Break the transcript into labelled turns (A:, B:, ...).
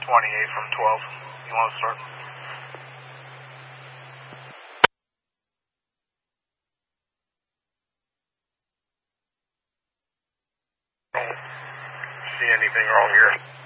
A: 28 from 12. You want to start? Don't see anything wrong here.